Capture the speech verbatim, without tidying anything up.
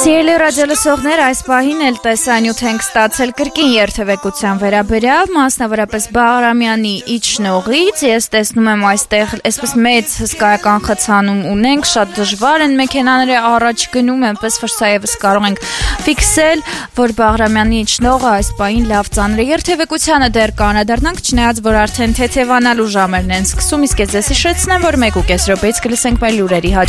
Սիրելի ռադիոլսողներ, այս պահին էլ տեսանյութ ենք ստացել կրկին երթևեկության վերաբերյալ, մասնավորապես Բաղրամյանի իջնողից։ Ես տեսնում եմ այստեղ այսպես մեծ հսկայական խցանում ունենք, շատ դժվար են մեքենաները առաջ գնում, այնպես որ սա ևս կարող ենք ֆիքսել, որ Բաղրամյանի իջնողը այս պահին լավ ծանր է։ Երթևեկությանը դեռ կանադառնանք, չնայած որ արդեն թեթևանալու ժամերն են սկսում, իսկ ես ձեզ հիշեցնեմ, որ մեկ ու կես րոպեից կլսենք մեր լուրերի